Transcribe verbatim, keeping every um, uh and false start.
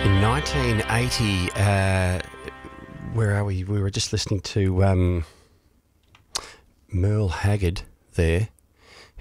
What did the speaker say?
In nineteen eighty, uh, where are we? We were just listening to um, Merle Haggard there